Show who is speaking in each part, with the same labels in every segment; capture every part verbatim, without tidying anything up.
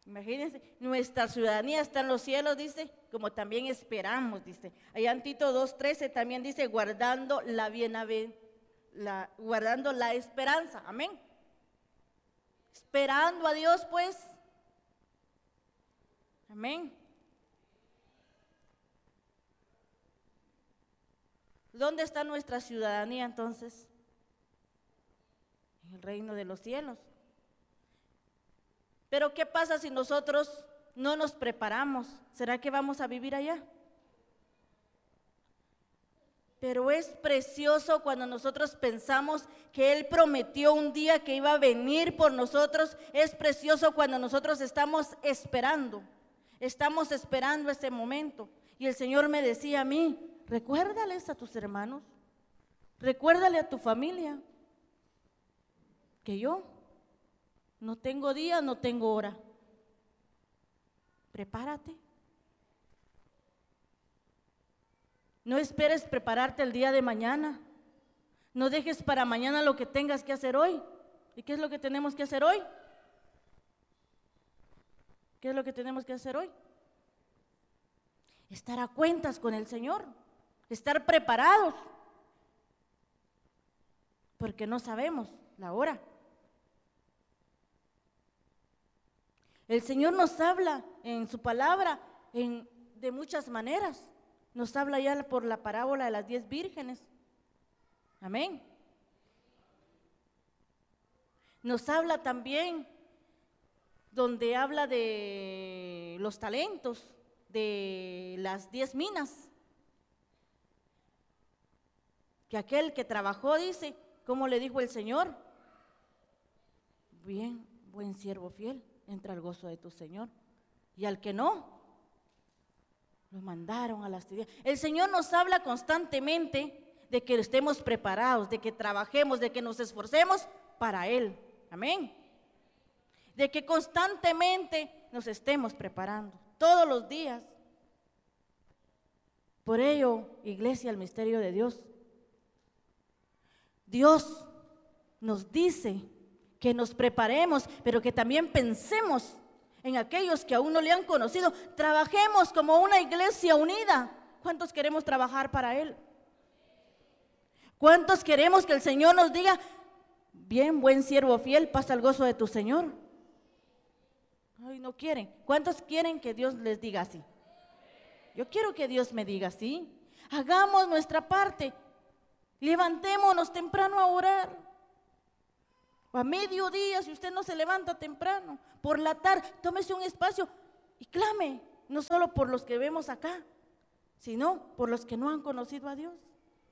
Speaker 1: Imagínense, nuestra ciudadanía está en los cielos, dice, como también esperamos, dice. Allá en Tito dos trece también dice, guardando la bienaventuranza, la, guardando la esperanza, amén. Esperando a Dios, pues. Amén. ¿Dónde está nuestra ciudadanía entonces? En el reino de los cielos. Pero ¿qué pasa si nosotros no nos preparamos? ¿Será que vamos a vivir allá? Pero es precioso cuando nosotros pensamos que Él prometió un día que iba a venir por nosotros. Es precioso cuando nosotros estamos esperando, estamos esperando ese momento. Y el Señor me decía a mí, recuérdales a tus hermanos, recuérdale a tu familia, que yo no tengo día, no tengo hora. Prepárate. No esperes prepararte el día de mañana. No dejes para mañana lo que tengas que hacer hoy. ¿Y qué es lo que tenemos que hacer hoy? ¿Qué es lo que tenemos que hacer hoy? Estar a cuentas con el Señor, estar preparados, porque no sabemos la hora. El Señor nos habla en su palabra en, de muchas maneras. Nos habla ya por la parábola de las diez vírgenes. Amén. Nos habla también donde habla de los talentos, de las diez minas. Que aquel que trabajó, dice, ¿cómo le dijo el Señor? Bien, buen siervo fiel, entra al gozo de tu Señor. Y al que no, lo mandaron a las tinieblas. El Señor nos habla constantemente de que estemos preparados, de que trabajemos, de que nos esforcemos para Él. Amén. De que constantemente nos estemos preparando, todos los días. Por ello, iglesia, el misterio de Dios. Dios nos dice que nos preparemos, pero que también pensemos en aquellos que aún no le han conocido. Trabajemos como una iglesia unida. ¿Cuántos queremos trabajar para Él? ¿Cuántos queremos que el Señor nos diga, bien, buen siervo fiel, pasa al gozo de tu Señor? Ay, no quieren. ¿Cuántos quieren que Dios les diga así? Yo quiero que Dios me diga así. Hagamos nuestra parte. Levantémonos temprano a orar. O a mediodía, si usted no se levanta temprano, por la tarde, tómese un espacio y clame, no solo por los que vemos acá, sino por los que no han conocido a Dios.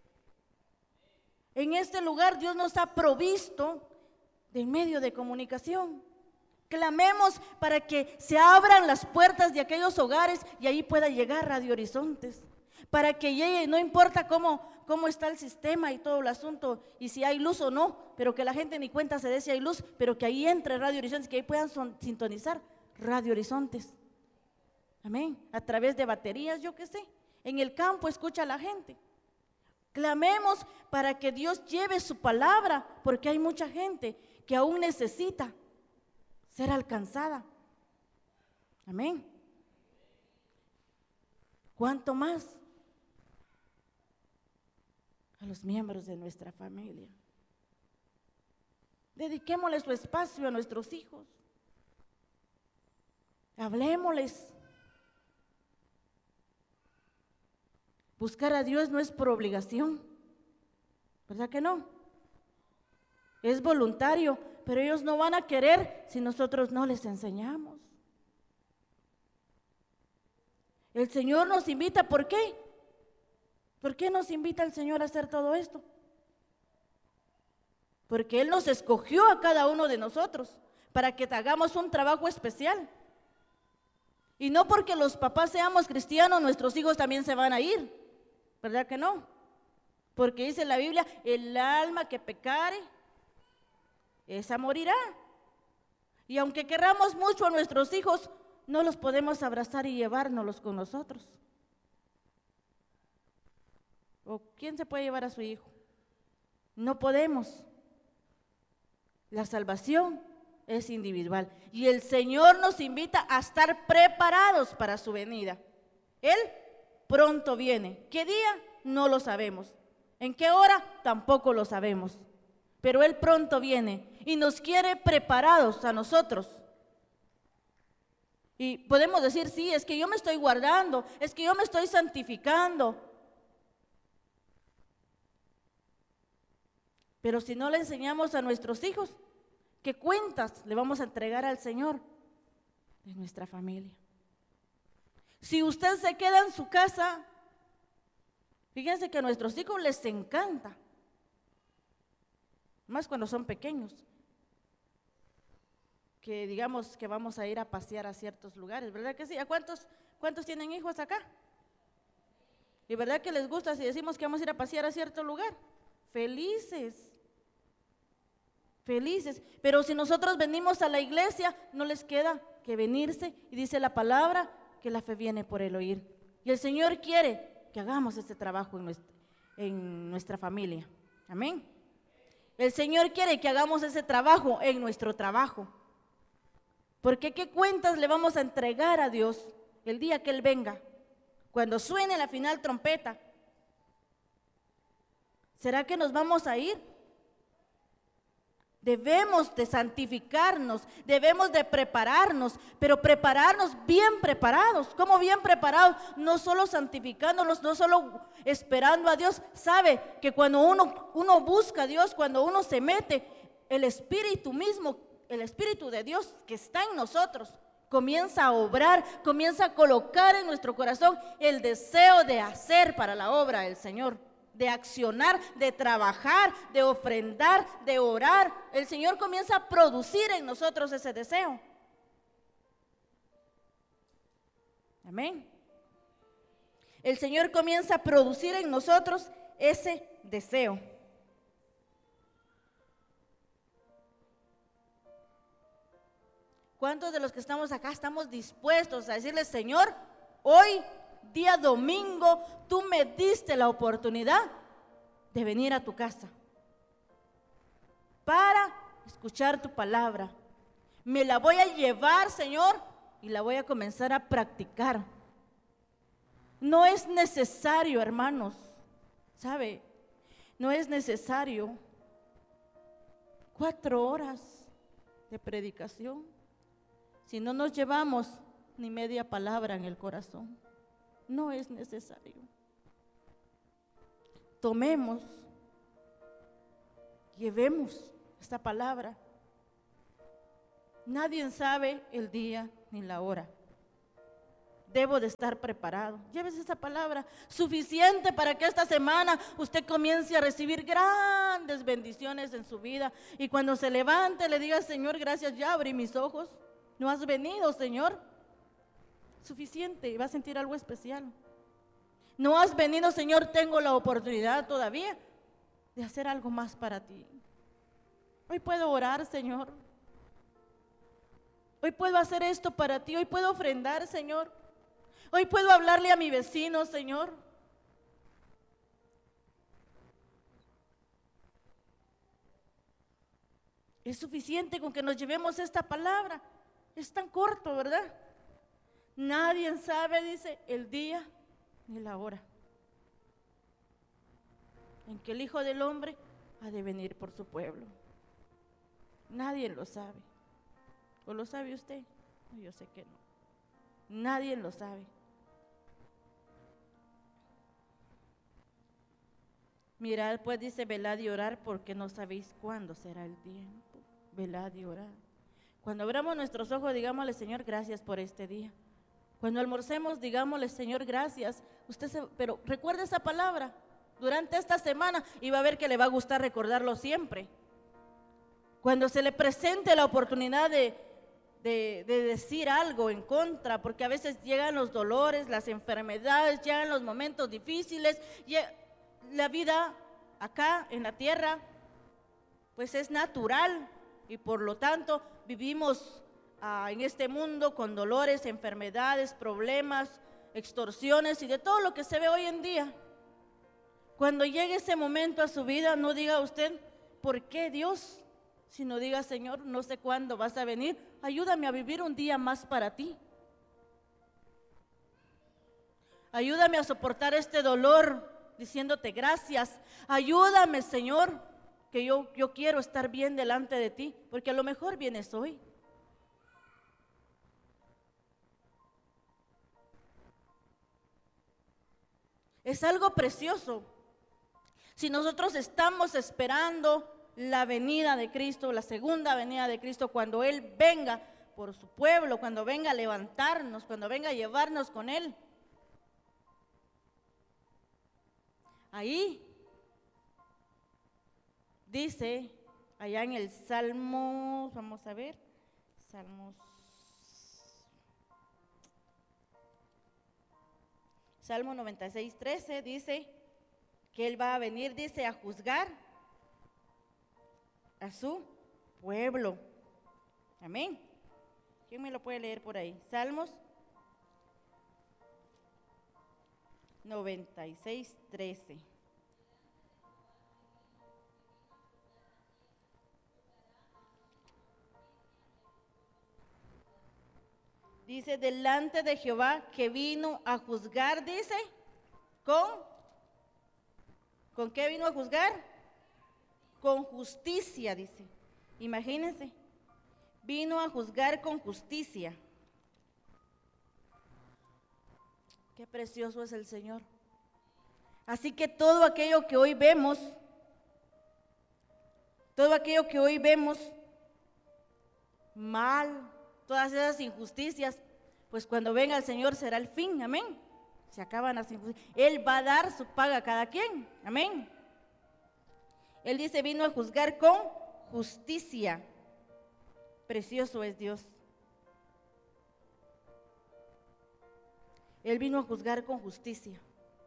Speaker 1: En este lugar Dios nos ha provisto de medio de comunicación. Clamemos para que se abran las puertas de aquellos hogares y ahí pueda llegar Radio Horizontes. Para que llegue, no importa cómo, cómo está el sistema y todo el asunto, y si hay luz o no, pero que la gente ni cuenta se dé si hay luz, pero que ahí entre Radio Horizontes, que ahí puedan son, sintonizar Radio Horizontes. Amén. A través de baterías, yo qué sé. En el campo escucha a la gente. Clamemos para que Dios lleve su palabra, porque hay mucha gente que aún necesita ser alcanzada. Amén. ¿Cuánto más a los miembros de nuestra familia? Dediquémosle su espacio a nuestros hijos. Hablémosles. Buscar a Dios no es por obligación, ¿verdad que no? Es voluntario, pero ellos no van a querer si nosotros no les enseñamos. El Señor nos invita, ¿por qué? ¿Por qué nos invita el Señor a hacer todo esto? Porque Él nos escogió a cada uno de nosotros para que hagamos un trabajo especial. Y no porque los papás seamos cristianos, nuestros hijos también se van a ir, ¿verdad que no? Porque dice la Biblia, el alma que pecare, esa morirá. Y aunque querramos mucho a nuestros hijos, no los podemos abrazar y llevárnoslos con nosotros. ¿O quién se puede llevar a su hijo? No podemos. La salvación es individual. Y el Señor nos invita a estar preparados para su venida. Él pronto viene. ¿Qué día? No lo sabemos. ¿En qué hora? Tampoco lo sabemos. Pero Él pronto viene y nos quiere preparados a nosotros. Y podemos decir, sí, es que yo me estoy guardando, es que yo me estoy santificando. Pero si no le enseñamos a nuestros hijos, ¿qué cuentas le vamos a entregar al Señor de nuestra familia? Si usted se queda en su casa, fíjense que a nuestros hijos les encanta, más cuando son pequeños, que digamos que vamos a ir a pasear a ciertos lugares, ¿verdad que sí? ¿A cuántos, cuántos tienen hijos acá? ¿Y verdad que les gusta si decimos que vamos a ir a pasear a cierto lugar? Felices, felices. Pero si nosotros venimos a la iglesia, no les queda que venirse, y dice la palabra que la fe viene por el oír. Y el Señor quiere que hagamos este trabajo en nuestra, en nuestra familia. Amén. El Señor quiere que hagamos ese trabajo en nuestro trabajo. Porque ¿qué cuentas le vamos a entregar a Dios el día que Él venga? Cuando suene la final trompeta, ¿será que nos vamos a ir? Debemos de santificarnos, debemos de prepararnos, pero prepararnos bien preparados. ¿Cómo bien preparados? No solo santificándonos, no solo esperando a Dios. Sabe que cuando uno, uno busca a Dios, cuando uno se mete, el Espíritu mismo, el Espíritu de Dios que está en nosotros, comienza a obrar, comienza a colocar en nuestro corazón el deseo de hacer para la obra del Señor, de accionar, de trabajar, de ofrendar, de orar. El Señor comienza a producir en nosotros ese deseo. Amén. El Señor comienza a producir en nosotros ese deseo. ¿Cuántos de los que estamos acá estamos dispuestos a decirle, Señor, hoy, día domingo, tú me diste la oportunidad de venir a tu casa para escuchar tu palabra? Me la voy a llevar, Señor, y la voy a comenzar a practicar. No es necesario, hermanos, ¿sabe? No es necesario cuatro horas de predicación si no nos llevamos ni media palabra en el corazón. No es necesario. Tomemos, llevemos esta palabra. Nadie sabe el día ni la hora. Debo de estar preparado. Llévese esta palabra, suficiente para que esta semana usted comience a recibir grandes bendiciones en su vida. Y cuando se levante le diga, Señor, gracias, ya abrí mis ojos. No has venido, Señor. Suficiente, va a sentir algo especial. No has venido, Señor, tengo la oportunidad todavía de hacer algo más para ti. Hoy puedo orar, Señor. Hoy puedo hacer esto para ti. Hoy puedo ofrendar, Señor. Hoy puedo hablarle a mi vecino, Señor. Es suficiente con que nos llevemos esta palabra. Es tan corto, ¿verdad? Nadie sabe, dice, el día ni la hora en que el Hijo del Hombre ha de venir por su pueblo. Nadie lo sabe. ¿O lo sabe usted? Yo sé que no. Nadie lo sabe. Mirad, pues dice, velad y orad, porque no sabéis cuándo será el tiempo. Velad y orad. Cuando abramos nuestros ojos, digámosle, Señor, gracias por este día. Cuando almorcemos, digámosle, Señor, gracias. Usted se, pero recuerde esa palabra durante esta semana y va a ver que le va a gustar recordarlo siempre. Cuando se le presente la oportunidad de, de, de decir algo en contra, porque a veces llegan los dolores, las enfermedades, llegan los momentos difíciles, y la vida acá en la tierra, pues es natural. Y por lo tanto vivimos uh, en este mundo con dolores, enfermedades, problemas, extorsiones y de todo lo que se ve hoy en día. Cuando llegue ese momento a su vida, no diga usted, ¿por qué Dios? sino diga, Señor, no sé cuándo vas a venir, ayúdame a vivir un día más para ti. Ayúdame a soportar este dolor diciéndote gracias. Ayúdame, Señor, que yo, yo quiero estar bien delante de ti, porque a lo mejor vienes hoy. Es algo precioso. Si nosotros estamos esperando la venida de Cristo, la segunda venida de Cristo, cuando Él venga por su pueblo, cuando venga a levantarnos, cuando venga a llevarnos con Él. Ahí dice, allá en el Salmo, vamos a ver, Salmos, Salmo noventa y seis, trece, dice que Él va a venir, dice, a juzgar a su pueblo. Amén. ¿Quién me lo puede leer por ahí? Salmos noventa y seis, trece. Dice, delante de Jehová que vino a juzgar, dice, con, ¿con qué vino a juzgar? Con justicia, dice. Imagínense, vino a juzgar con justicia. Qué precioso es el Señor. Así que todo aquello que hoy vemos, todo aquello que hoy vemos mal, todas esas injusticias, pues cuando venga el Señor será el fin, amén. Se acaban las injusticias. Él va a dar su paga a cada quien, amén. Él dice, vino a juzgar con justicia. Precioso es Dios. Él vino a juzgar con justicia.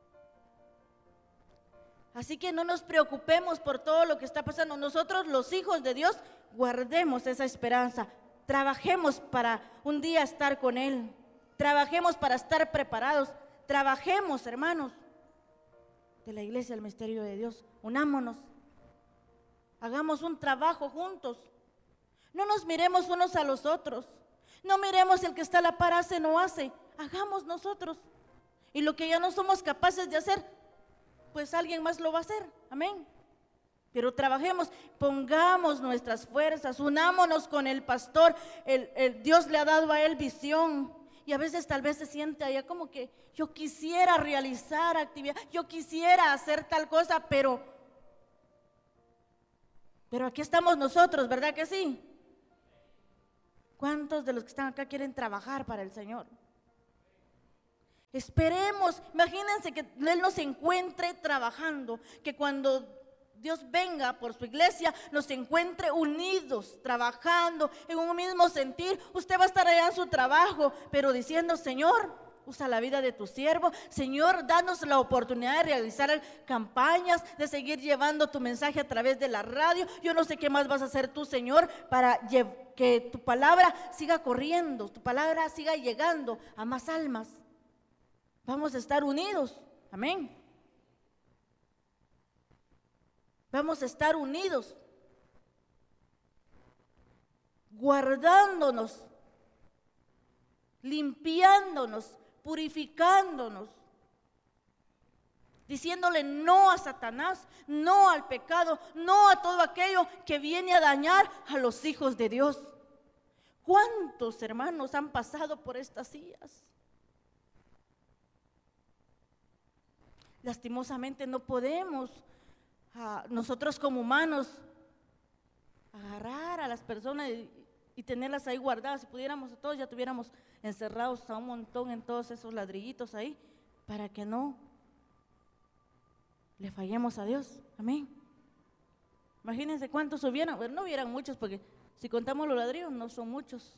Speaker 1: Así que no nos preocupemos por todo lo que está pasando. Nosotros, los hijos de Dios, guardemos esa esperanza. Trabajemos para un día estar con Él. Trabajemos para estar preparados. Trabajemos, hermanos, de la iglesia del misterio de Dios. Unámonos. Hagamos un trabajo juntos. No nos miremos unos a los otros. No miremos el que está a la par hace, no hace. Hagamos nosotros. Y lo que ya no somos capaces de hacer, pues alguien más lo va a hacer. Amén. Pero trabajemos, pongamos nuestras fuerzas, unámonos con el pastor. El, el Dios le ha dado a él visión. Y a veces tal vez se siente allá como que yo quisiera realizar actividad, yo quisiera hacer tal cosa, pero, pero aquí estamos nosotros, ¿verdad que sí? ¿Cuántos de los que están acá quieren trabajar para el Señor? Esperemos, imagínense que Él nos encuentre trabajando, que cuando Dios venga por su iglesia, nos encuentre unidos, trabajando en un mismo sentir. Usted va a estar allá en su trabajo, pero diciendo, Señor, usa la vida de tu siervo. Señor, danos la oportunidad de realizar campañas, de seguir llevando tu mensaje a través de la radio. Yo no sé qué más vas a hacer tú, Señor, para que tu palabra siga corriendo, tu palabra siga llegando a más almas. Vamos a estar unidos, amén. Vamos a estar unidos, guardándonos, limpiándonos, purificándonos, diciéndole no a Satanás, no al pecado, no a todo aquello que viene a dañar a los hijos de Dios. ¿Cuántos hermanos han pasado por estas sillas? Lastimosamente no podemos a nosotros como humanos agarrar a las personas y, y tenerlas ahí guardadas. Si pudiéramos todos ya tuviéramos encerrados a un montón en todos esos ladrillitos ahí, para que no le fallemos a Dios, amén. Imagínense cuántos hubieran, bueno, no hubieran muchos, porque si contamos los ladrillos no son muchos,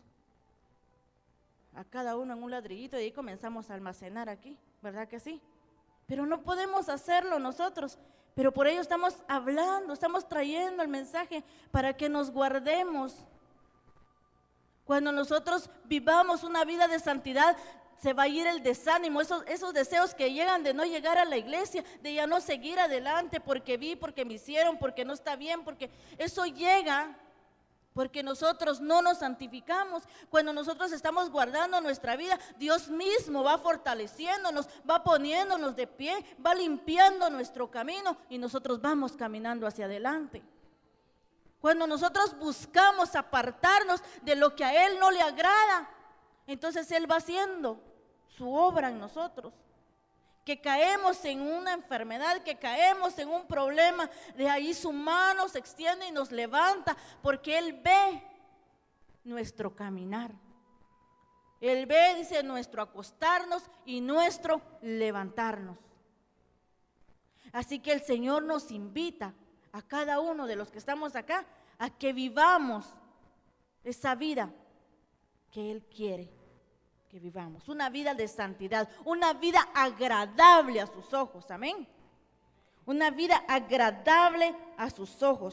Speaker 1: a cada uno en un ladrillito, y ahí comenzamos a almacenar aquí, ¿verdad que sí? Pero no podemos hacerlo nosotros. Pero por ello estamos hablando, estamos trayendo el mensaje para que nos guardemos. Cuando nosotros vivamos una vida de santidad, se va a ir el desánimo, esos, esos deseos que llegan de no llegar a la iglesia, de ya no seguir adelante porque vi, porque me hicieron, porque no está bien, porque eso llega Porque nosotros no nos santificamos. Cuando nosotros estamos guardando nuestra vida, Dios mismo va fortaleciéndonos, va poniéndonos de pie, va limpiando nuestro camino y nosotros vamos caminando hacia adelante. Cuando nosotros buscamos apartarnos de lo que a Él no le agrada, entonces Él va haciendo su obra en nosotros. Que caemos en una enfermedad, que caemos en un problema, de ahí su mano se extiende y nos levanta, porque Él ve nuestro caminar. Él ve, dice, nuestro acostarnos y nuestro levantarnos. Así que el Señor nos invita a cada uno de los que estamos acá a que vivamos esa vida que Él quiere que vivamos, una vida de santidad, una vida agradable a sus ojos, amén. Una vida agradable a sus ojos.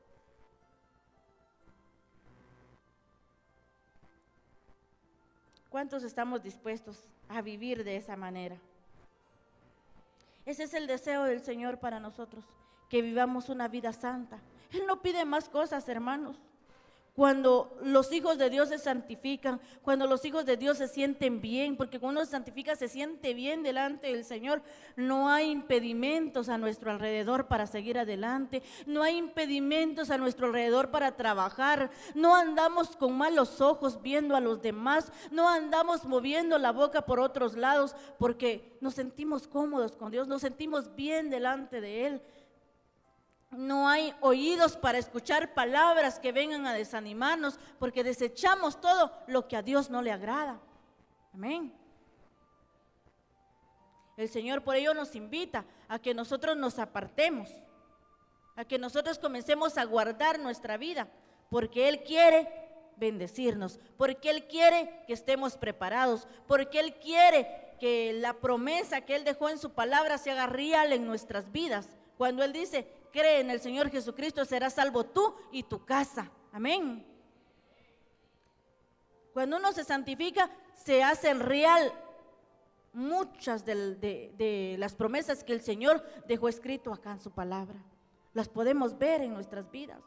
Speaker 1: ¿Cuántos estamos dispuestos a vivir de esa manera? Ese es el deseo del Señor para nosotros, que vivamos una vida santa. Él no pide más cosas, hermanos. Cuando los hijos de Dios se santifican, cuando los hijos de Dios se sienten bien, porque cuando uno se santifica se siente bien delante del Señor, no hay impedimentos a nuestro alrededor para seguir adelante, no hay impedimentos a nuestro alrededor para trabajar, no andamos con malos ojos viendo a los demás, no andamos moviendo la boca por otros lados, porque nos sentimos cómodos con Dios, nos sentimos bien delante de Él. No hay oídos para escuchar palabras que vengan a desanimarnos, porque desechamos todo lo que a Dios no le agrada. Amén. El Señor por ello nos invita a que nosotros nos apartemos, a que nosotros comencemos a guardar nuestra vida, porque Él quiere bendecirnos, porque Él quiere que estemos preparados, porque Él quiere que la promesa que Él dejó en su palabra se haga real en nuestras vidas. Cuando Él dice: cree en el Señor Jesucristo, serás salvo tú y tu casa. Amén. Cuando uno se santifica, se hacen real muchas de, de, de las promesas que el Señor dejó escrito acá en su palabra. Las podemos ver en nuestras vidas.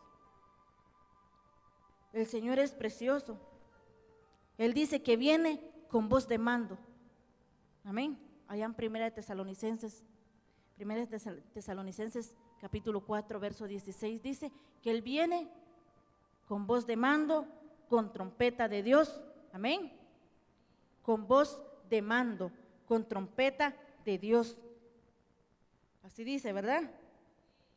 Speaker 1: El Señor es precioso. Él dice que viene con voz de mando. Amén. Allá en Primera de Tesalonicenses, Primera de Tesalonicenses capítulo cuatro, verso dieciséis, dice que Él viene con voz de mando, con trompeta de Dios, amén, con voz de mando, con trompeta de Dios, así dice, ¿verdad?